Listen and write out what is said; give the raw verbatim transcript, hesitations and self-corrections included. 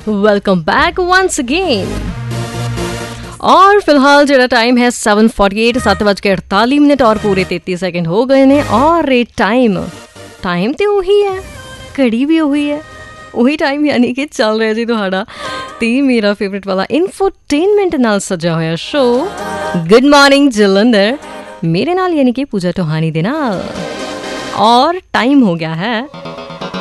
Welcome back once again. और फिलहाल जो टाइम है सैवन फोर्टी एट सत्त बज के अड़ताली मिनट और पूरे तेती सैकेंड हो गए ने। और ये टाइम टाइम तो उही है, घड़ी भी उही है, उही टाइम यानी कि चल रहा जी तुहाड़ा ते मेरा फेवरेट वाला इन्फोटेनमेंट नाल सजा होया शो गुड मॉर्निंग जलंधर, मेरे नाल यानी कि पूजा टोहानी दे नाल। और टाइम हो गया है